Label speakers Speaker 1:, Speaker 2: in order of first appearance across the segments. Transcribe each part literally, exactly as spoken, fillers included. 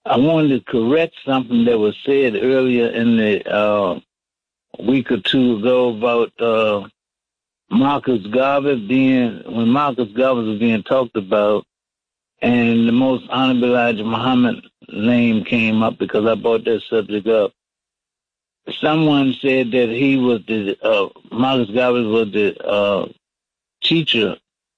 Speaker 1: I wanted to correct something that was said earlier in the uh, week or two ago about uh, Marcus Garvey being, when Marcus Garvey was being talked about, and the Most Honorable Elijah Muhammad name came up because I brought that subject up. Someone said that he was the, uh, Marcus Garvey was the uh, teacher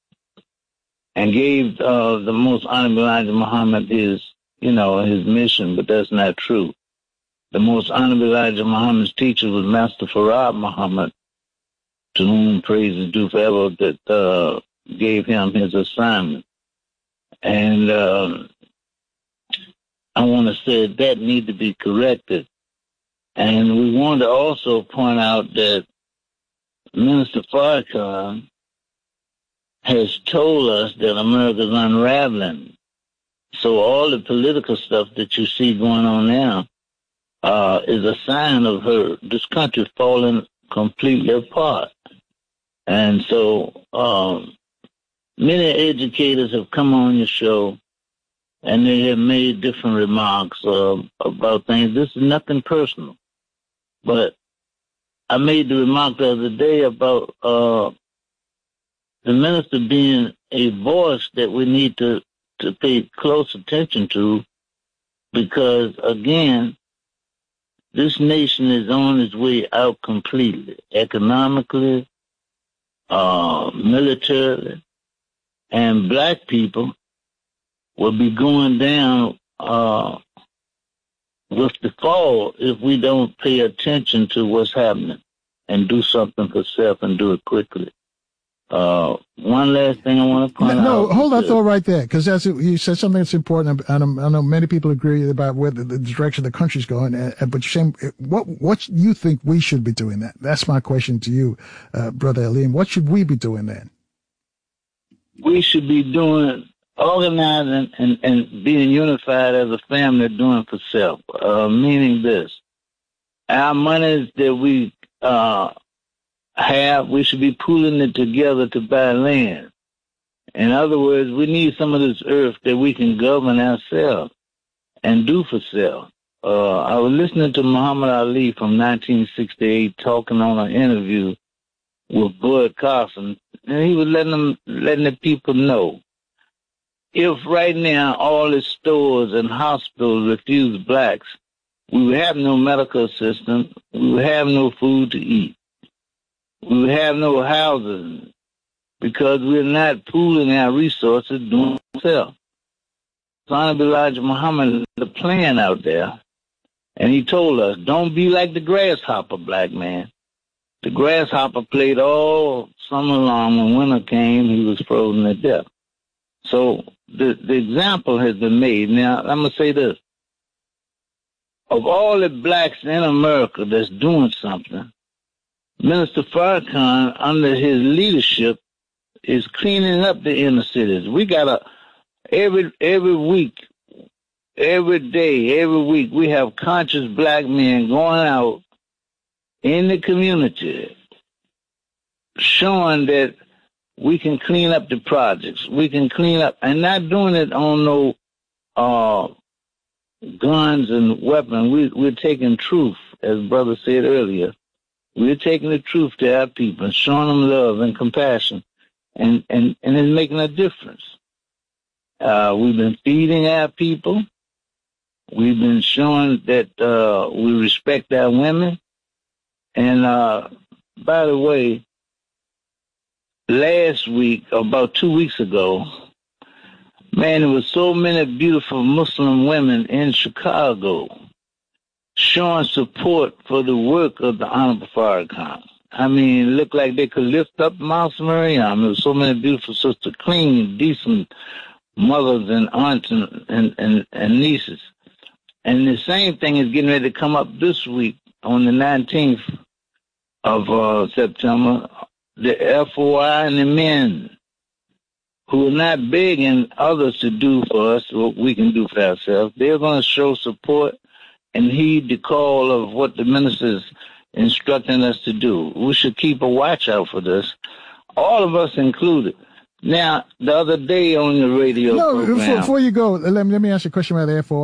Speaker 1: and gave uh, the Most Honorable Elijah Muhammad his, you know, his mission, but that's not true. The Most Honorable Elijah Muhammad's teacher was Master Farad Muhammad, to whom praise is due forever, that uh, gave him his assignment. And um, I want to say that need to be corrected. And we want to also point out that Minister Farrakhan has told us that America's unraveling. So all the political stuff that you see going on now uh, is a sign of her, this country falling completely apart. And so um, many educators have come on your show, and they have made different remarks uh, about things. This is nothing personal. But I made the remark the other day about uh, the minister being a voice that we need to, to pay close attention to, because, again, this nation is on its way out completely, economically, uh, militarily, and black people will be going down uh, with the fall if we don't pay attention to what's happening and do something for self and do it quickly. Uh, one last thing I want to point
Speaker 2: no,
Speaker 1: out.
Speaker 2: No, hold that thought right there, because that's you said something that's important, and I know many people agree about where the, the direction the country's going. And, but you're saying, what what you think we should be doing then? That's my question to you, uh, Brother Aleem. What should we be doing then?
Speaker 1: We should be doing organizing and, and being unified as a family, doing for self. Uh, meaning this: our monies that we uh, have, we should be pooling it together to buy land. In other words, we need some of this earth that we can govern ourselves and do for self. Uh, I was listening to Muhammad Ali from nineteen sixty-eight talking on an interview with Bud Carson, and he was letting them, letting the people know, if right now all the stores and hospitals refuse blacks, we would have no medical assistance, we would have no food to eat, we would have no housing, because we're not pooling our resources doing ourselves. Honorable Elijah Muhammad is the plan out there, and he told us, don't be like the grasshopper, black man. The grasshopper played all summer long. When winter came, he was frozen to death. So the, the example has been made. Now, I'm going to say this. Of all the blacks in America that's doing something, Minister Farrakhan, under his leadership, is cleaning up the inner cities. We got a, every, every week, every day, every week, we have conscious black men going out in the community showing that we can clean up the projects. We can clean up, and not doing it on no uh, guns and weapons. We, we're taking truth, as Brother said earlier. We're taking the truth to our people and showing them love and compassion, and, and, and it's making a difference. Uh, we've been feeding our people. We've been showing that uh, we respect our women. And uh, by the way, last week, about two weeks ago, man, there was so many beautiful Muslim women in Chicago showing support for the work of the Honorable Farrakhan. I mean, it looked like they could lift up Mount Mariam. There were so many beautiful sisters, clean, decent mothers and aunts and, and, and, and nieces. And the same thing is getting ready to come up this week on the nineteenth of uh, September. The F O I and the men who are not begging others to do for us what we can do for ourselves, they're going to show support and heed the call of what the minister is instructing us to do. We should keep a watch out for this, all of us included. Now, the other day on the radio
Speaker 2: no,
Speaker 1: program...
Speaker 2: Before, before you go, let me, let me ask you a question about the F O I.